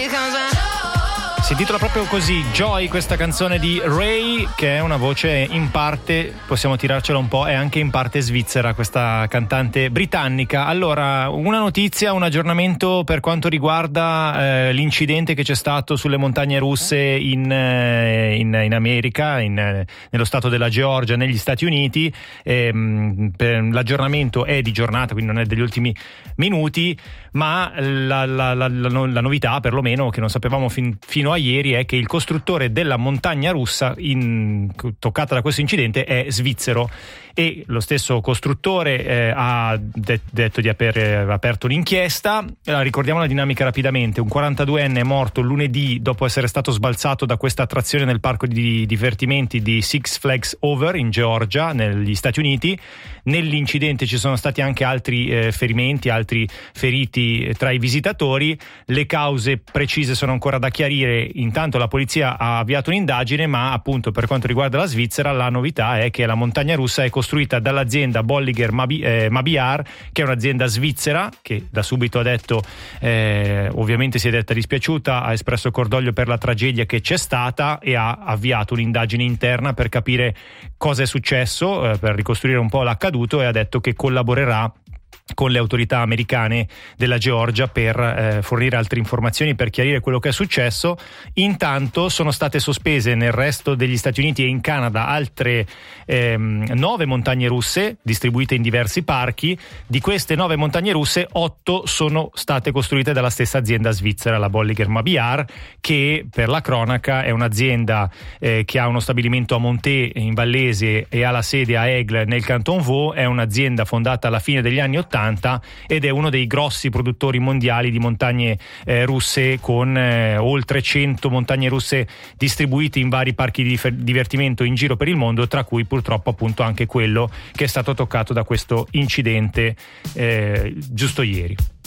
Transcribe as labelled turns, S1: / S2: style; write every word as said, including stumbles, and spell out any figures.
S1: Si intitola proprio così, Joy, questa canzone di Ray, che è una voce in parte, possiamo tirarcela un po', è anche in parte svizzera, questa cantante britannica. Allora, una notizia, un aggiornamento per quanto riguarda eh, l'incidente che c'è stato sulle montagne russe in, eh, in, in America, in, eh, nello stato della Georgia, negli Stati Uniti. Ehm, per, l'aggiornamento è di giornata, quindi non è degli ultimi minuti, ma la, la, la, la, la novità, perlomeno, che non sapevamo fin, fino a ieri, è che il costruttore della montagna russa in, toccata da questo incidente è svizzero, e lo stesso costruttore eh, ha de- detto di aver eh, aperto l'inchiesta. Eh, ricordiamo la dinamica rapidamente: un quarantaduenne è morto lunedì dopo essere stato sbalzato da questa attrazione nel parco di divertimenti di Six Flags Over in Georgia, negli Stati Uniti. Nell'incidente ci sono stati anche altri eh, ferimenti, altri feriti eh, tra i visitatori. Le cause precise sono ancora da chiarire. Intanto la polizia ha avviato un'indagine, ma appunto per quanto riguarda la Svizzera la novità è che la montagna russa è costruita dall'azienda Bolliger Mabi- eh, Mabiar, che è un'azienda svizzera che da subito ha detto, eh, ovviamente si è detta dispiaciuta, ha espresso cordoglio per la tragedia che c'è stata e ha avviato un'indagine interna per capire cosa è successo, eh, per ricostruire un po' l'accaduto, e ha detto che collaborerà con le autorità americane della Georgia per eh, fornire altre informazioni, per chiarire quello che è successo. Intanto sono state sospese nel resto degli Stati Uniti e in Canada altre ehm, nove montagne russe distribuite in diversi parchi. Di queste nove montagne russe, otto sono state costruite dalla stessa azienda svizzera, la Bolliger Mabiar, che per la cronaca è un'azienda eh, che ha uno stabilimento a Monté in Vallese e ha la sede a Aigle nel Canton Vaud. È un'azienda fondata alla fine degli anni ottanta ed è uno dei grossi produttori mondiali di montagne eh, russe, con eh, oltre cento montagne russe distribuite in vari parchi di divertimento in giro per il mondo, tra cui purtroppo appunto anche quello che è stato toccato da questo incidente eh, giusto ieri.